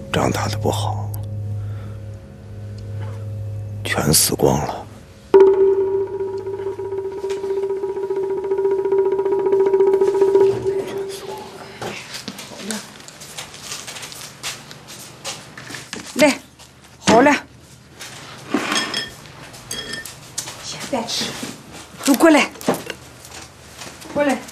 长大的不好，全死光了。 来，好了，先别吃，都过来，过来。